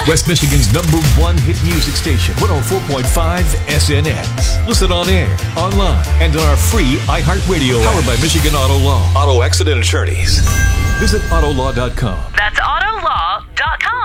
West Michigan's #1 hit music station, 104.5 SNX. Listen on air, online, and on our free iHeartRadio app. Powered by Michigan Auto Law. Auto Accident Attorneys. Visit Autolaw.com. That's Autolaw.com.